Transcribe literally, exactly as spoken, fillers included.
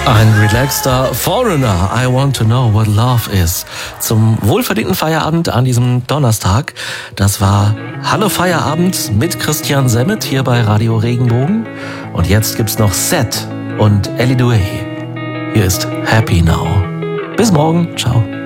Ein relaxter Foreigner, I want to know what love is. Zum wohlverdienten Feierabend an diesem Donnerstag. Das war Hallo Feierabend mit Christian Semmet hier bei Radio Regenbogen. Und jetzt gibt's noch Seth und Ellie Duey. Hier ist Happy Now. Bis morgen, ciao.